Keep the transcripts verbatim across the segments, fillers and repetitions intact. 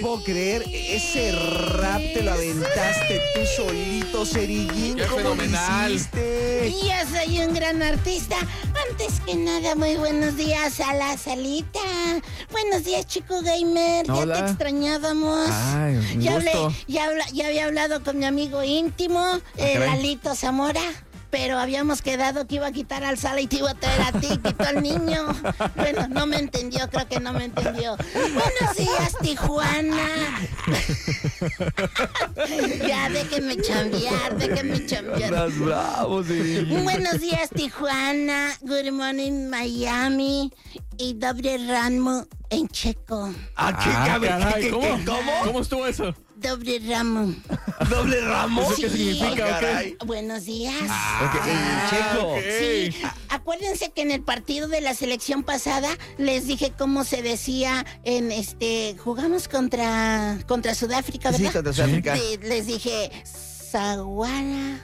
puedo creer. Ese rap te lo aventaste tú solito, Cerillín. ¡Qué ¿Cómo fenomenal! lo hiciste? Yo soy un gran artista. Antes que nada, muy buenos días a la salita. Buenos días, chico gamer. Hola. Ya te extrañábamos. Ay, un ya, hablé, gusto. ya, habla- ya había hablado con mi amigo íntimo, eh, caray. Lalito Zamora. Pero habíamos quedado que iba a quitar al Sala y te iba a traer a ti, quitó al niño. Bueno, no me entendió, creo que no me entendió. Buenos días, Tijuana. Ya, déjenme chambear, déjenme chambear. Estás bravo, Cerillín. Buenos días, Tijuana. Good morning, Miami. Y doble ramo en checo. ¿A qué, Ah, cabrón? caray, ¿Qué- qué- ¿cómo? qué- ¿Cómo? ¿Cómo estuvo eso? Doble ramo. ¿Doble ramo? ¿Eso qué significa, Ah, o qué? caray. Buenos días. Ok, en checo. ok. Sí, a- acuérdense que en el partido de la selección pasada les dije cómo se decía en este jugamos contra contra Sudáfrica, Sí, ¿verdad? contra Sudáfrica. Sí, les dije Saguara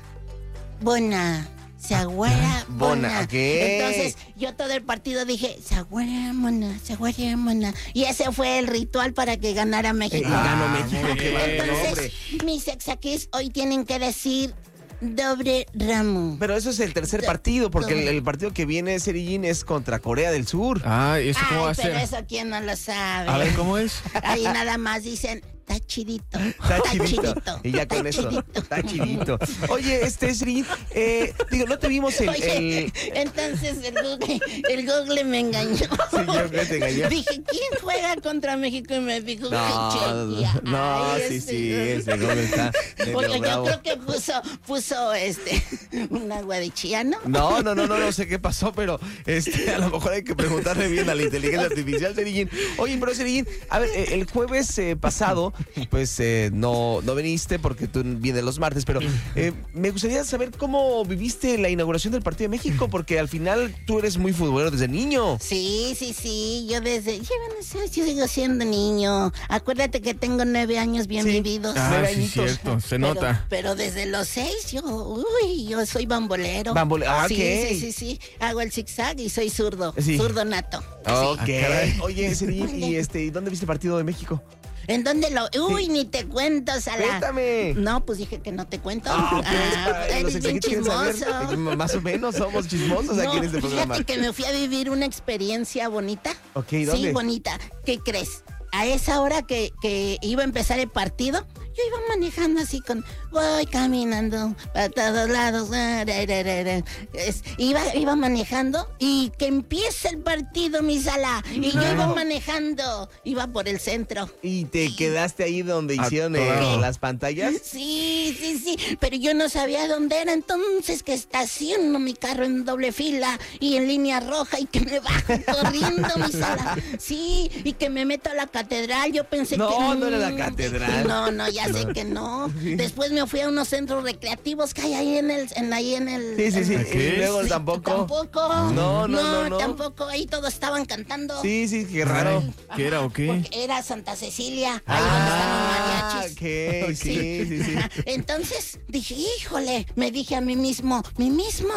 Bona. Saguara Bona, Bona. ok. Entonces, yo todo el partido dije, Saguara Mona, Saguara Mona. Y ese fue el ritual para que ganara Eh, México. y ganó Ah, México, muy qué bien. bárbaro, hombre. Entonces, mis sexaquis hoy tienen que decir doble ramo. Pero eso es el tercer partido, porque el, el partido que viene, Cerillín, es contra Corea del Sur. Ay, ¿eso cómo Ay, va a pero ser? eso quién no lo sabe. A ver, ¿cómo es? Ahí nada más dicen, está chidito. Está chidito. Y ya con eso, chidito. está chidito. Oye, este, Cerillín, eh, digo, no te vimos el... Oye, el... entonces el Google, el Google me engañó. Sí, yo creo que te engañó. Dije, ¿quién juega contra México? Y me dijo, No, Chequia. no, Ay, sí, ese sí, Google. ese Google está medio Oye, yo bravo. creo que puso, puso este, un agua de chía, ¿no? No, no, no, no, no sé qué pasó, pero este, a lo mejor hay que preguntarle bien a la inteligencia artificial, Cerillín. Oye, pero Cerillín, a ver, eh, el jueves eh, pasado, pues eh, no, no viniste porque tú vienes los martes, pero eh, me gustaría saber cómo viviste la inauguración del Partido de México, porque al final tú eres muy futbolero desde niño. Sí, sí, sí, yo desde, yo, no sé, yo sigo siendo niño. Acuérdate que tengo nueve años bien Sí. vividos. Ah, Nueve sí, añitos. cierto, se Pero- nota. Pero desde los seis, yo, uy, yo soy bambolero. Bambole- ah, sí, ok. sí, sí, sí. Hago el zigzag y soy zurdo. Sí. Zurdo nato. Ok. Ah, caray. Oye, Cerillín, ¿y este, ¿y dónde viste el Partido de México? ¿En dónde lo...? Uy, ni te cuento, Sala. Cuéntame. No, pues dije que no te cuento. Ah, pues, para que los eres bien exaguitos quieren saber. chismoso. Eh, Más o menos somos chismosos aquí en este programa. Fíjate que me fui a vivir una experiencia bonita. Ok, ¿dónde? Sí, bonita. ¿Qué crees? A esa hora que, que iba a empezar el partido, yo iba manejando así con... Voy caminando para todos lados. ah, ra, ra, ra, ra. Es- iba, iba manejando y que empieza el partido, mi Sala. Y yo iba manejando. Iba por el centro. ¿Y te quedaste ahí donde A hicieron todo eh, lado. las pantallas? Sí, sí, sí, pero yo no sabía dónde era, entonces que estaciono mi carro en doble fila y en línea roja y que me bajo corriendo, mi Sala. Sí, y que me meto a la catedral, yo pensé No, que... no era la mm, catedral. No, no, ya sé que no. Después me fui a unos centros recreativos que hay ahí en el... En, ahí en el Sí, sí, sí. en- ¿A qué? Y luego Sí, tampoco. Tampoco. No, no, no, no. tampoco, ahí todos estaban cantando. Sí, sí, qué raro. Ay, ¿qué era o qué? Porque era Santa Cecilia, ahí donde están los Ah, mariachis. ok, sí, sí, sí. Ajá. Entonces dije, híjole, me dije a mí mismo, mí mismo,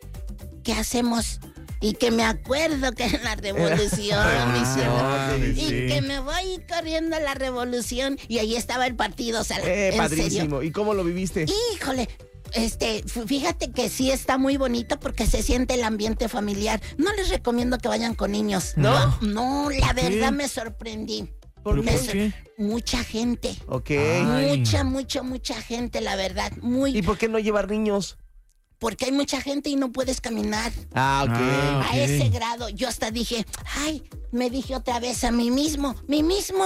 ¿qué hacemos? Y que me acuerdo que en la revolución, Ah, mi ciudad, sí, y sí. que me voy corriendo a la revolución y ahí estaba el partido, Sala. Eh, ¿En serio? padrísimo. ¿Y cómo lo viviste? Híjole, este, fíjate que sí está muy bonito porque se siente el ambiente familiar. No les recomiendo que vayan con niños. ¿No? No, la ¿Qué? verdad me sorprendí. ¿Por ¿Pero Me por sor- qué? Mucha gente. Ok. Ay. Mucha, mucha, mucha gente, la verdad. Muy. ¿Y por qué no llevar niños? Porque hay mucha gente y no puedes caminar. Ah, ok. Ah. A Ok. ese grado. Yo hasta dije, ay, me dije otra vez a mí mismo, mí mismo.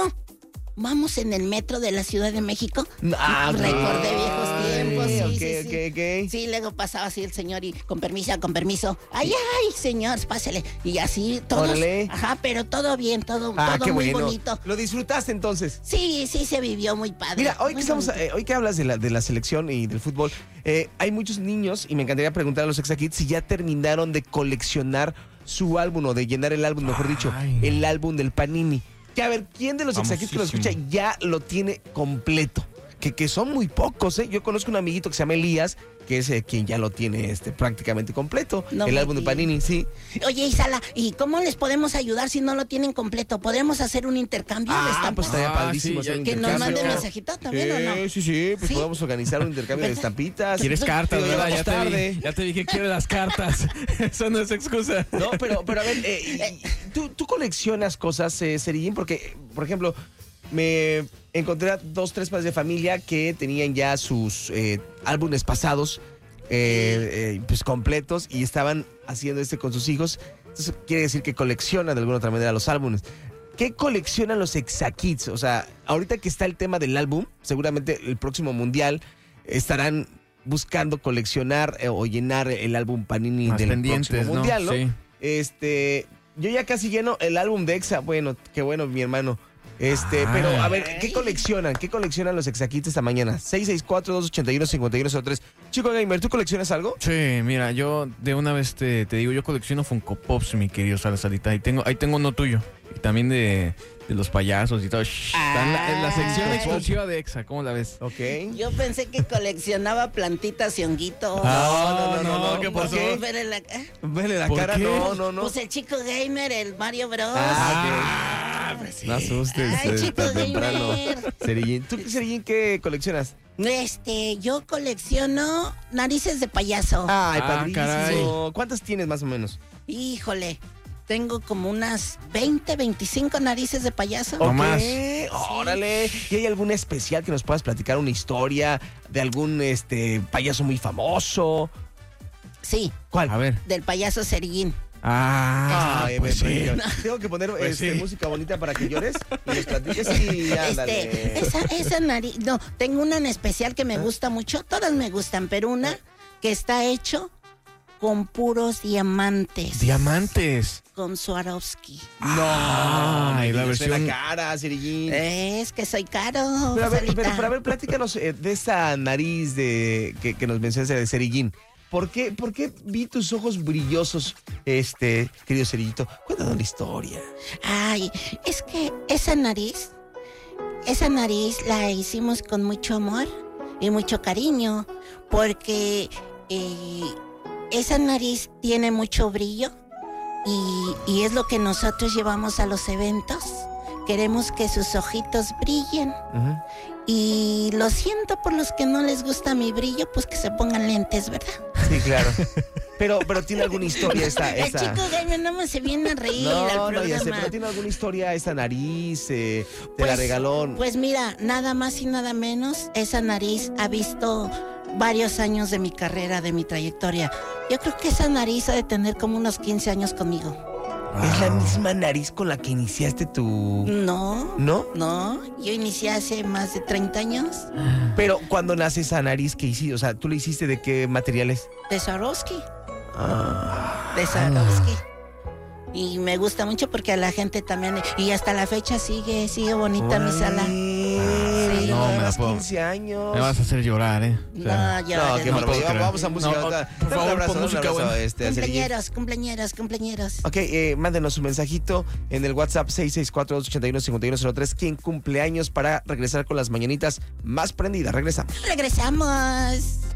Vamos en el metro de la Ciudad de México. Ah, ok. Recordé viejos tiempos. Sí, Ok, sí, ok, sí. ok. Sí, luego pasaba así el señor y con permiso, con permiso. Ay, ay, señor, pásele. Y así todos. Órale. Ajá, pero todo bien, todo, Ah, todo qué muy bueno. bonito. Lo disfrutaste entonces. Sí, sí se vivió muy padre. Mira, hoy que muy estamos, bonito. eh, hoy que hablas de la, de la selección y del fútbol, eh, hay muchos niños y me encantaría preguntar a los Exakids si ya terminaron de coleccionar su álbum o de llenar el álbum, mejor dicho, Ay. el álbum del Panini. Que a ver, ¿quién de los Exakids que lo escucha Famosísimo. ya lo tiene completo? que, que son muy pocos, ¿eh? Yo conozco un amiguito que se llama Elías, que es eh, quien ya lo tiene este, prácticamente completo, No el me álbum de digas. Panini, sí. Oye, Isala, ¿y cómo les podemos ayudar si no lo tienen completo? ¿Podemos hacer un intercambio de Ah, estampas? pues estaría Ah, padrísimo sí, hacer un que nos intercambio. manden mensajito también, ¿o no? Sí, sí, sí, pues Sí. podemos organizar un intercambio de ¿Verdad? estampitas. ¿Quieres cartas, Digo, ya verdad? Ya vamos te, tarde. dije, ya te dije que quiero las cartas. Eso no es excusa. No, pero, pero a ver, eh, ¿tú, tú coleccionas cosas, eh, Cerillín? Porque, por ejemplo, me encontré a dos, tres padres de familia que tenían ya sus eh, álbumes pasados, eh, eh, pues completos, y estaban haciendo este con sus hijos. Entonces, quiere decir que coleccionan de alguna otra manera los álbumes. ¿Qué coleccionan los Exakids? O sea, ahorita que está el tema del álbum, seguramente el próximo mundial estarán buscando coleccionar eh, o llenar el álbum Panini Más del pendientes, próximo ¿no? mundial, ¿no? Sí. Este, yo ya casi lleno el álbum de Exa. Bueno, qué bueno, mi hermano. Este, Ah. pero a ver, ¿qué coleccionan? ¿Qué coleccionan los Exakids esta mañana? seis seis cuatro, dos ocho uno, cinco uno cero tres. Chico Gamer, ¿tú coleccionas algo? Sí, mira, yo de una vez te, te digo, yo colecciono Funko Pops, mi querido Salazarita. Ahí tengo, ahí tengo uno tuyo. Y también de, de los payasos y todo. Shh, está en, la, en la sección Ah. exclusiva de Exa, ¿cómo la ves? Ok. Yo pensé que coleccionaba plantitas y honguitos. Ah, no, no, no, no, ¿qué ¿por pasó? qué? Ver la- ¿eh? Vele la ¿Por cara, qué? no, no, no. Pues el chico gamer, el Mario Bros. Ah, Ah, pues sí. No asustes, Ay, eh, chico tan temprano. gamer. Cerillín, ¿tú, Cerillín, qué coleccionas? Este, yo colecciono narices de payaso. Ay, Ah, padrísimo. caray. ¿Cuántas tienes más o menos? Híjole, tengo como unas veinte, veinticinco narices de payaso. No Ok, más. Órale. ¿Y hay alguna especial que nos puedas platicar, una historia de algún este payaso muy famoso? Sí, ¿Cuál? A ver. del payaso Cerillín. Ah, Ay, pues me- sí. me- Tengo que poner Pues este, sí. música bonita para que llores y nos platiques y ándale. Este, esa, esa nariz, no, tengo una en especial que me gusta mucho, todas me gustan, pero una que está hecho con puros diamantes. Diamantes. Con Swarovski. No, Ay, la me versión- suena cara, Cerillín. Es que soy caro. Pero a ver, Salita. pero, pero a ver, platícanos eh, de esa nariz de que, que nos mencionaste de Cerillín. ¿Por qué, ¿Por qué vi tus ojos brillosos, este, querido Cerillito? Cuéntanos la historia. Ay, es que esa nariz, esa nariz la hicimos con mucho amor y mucho cariño, porque eh, esa nariz tiene mucho brillo y, y es lo que nosotros llevamos a los eventos. Queremos que sus ojitos brillen. Y lo siento por los que no les gusta mi brillo, pues que se pongan lentes, ¿verdad? Sí, claro. Pero, pero tiene alguna historia esta, El esta. chico gamer no me se viene a reír al No, no, ya sé, programa. pero tiene alguna historia esta nariz, eh, te la regaló. Pues mira, nada más y nada menos, esa nariz ha visto varios años de mi carrera, de mi trayectoria. Yo creo que esa nariz ha de tener como unos quince años conmigo. ¿Es la misma nariz con la que iniciaste tu...? No, ¿No? no, yo inicié hace más de treinta años Pero cuando nace esa nariz que hiciste, o sea, ¿tú le hiciste de qué materiales? de Swarovski, Ah, de Swarovski. Y me gusta mucho porque a la gente también, y hasta la fecha sigue, sigue bonita mi sala. Sí, no, me la puedo- quince años. Me vas a hacer llorar, ¿eh? O sea, No, ya. No, qué no maravilla. puedo creer. Vamos a música. No, ahorita. por Dale un favor, abrazo, pon dale un música abrazo, buena. este, a Cerillín. Cumpleaños, cumpleaños, cumpleaños. Ok, eh, mándenos su mensajito en el WhatsApp seis seis cuatro, dos ocho uno, cinco uno cero tres. ¿Quién cumpleaños para regresar con las mañanitas más prendidas? Regresamos. Regresamos.